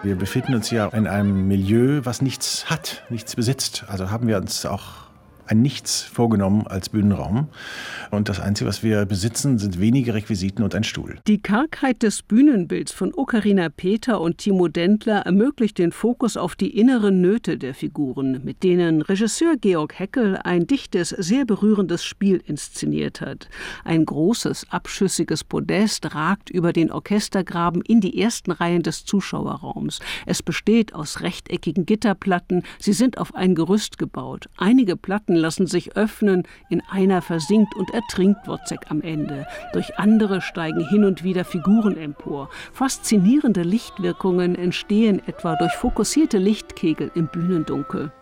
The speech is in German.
Wir befinden uns ja in einem Milieu, was nichts hat, nichts besitzt. Also haben wir uns auch ein Nichts vorgenommen als Bühnenraum. Und das Einzige, was wir besitzen, sind wenige Requisiten und ein Stuhl. Die Kargheit des Bühnenbilds von Ocarina Peter und Timo Dendler ermöglicht den Fokus auf die inneren Nöte der Figuren, mit denen Regisseur Georg Heckel ein dichtes, sehr berührendes Spiel inszeniert hat. Ein großes, abschüssiges Podest ragt über den Orchestergraben in die ersten Reihen des Zuschauerraums. Es besteht aus rechteckigen Gitterplatten. Sie sind auf ein Gerüst gebaut. Einige Platten lassen sich öffnen, in einer versinkt und ertrinkt Wozzeck am Ende. Durch andere steigen hin und wieder Figuren empor. Faszinierende Lichtwirkungen entstehen etwa durch fokussierte Lichtkegel im Bühnendunkel.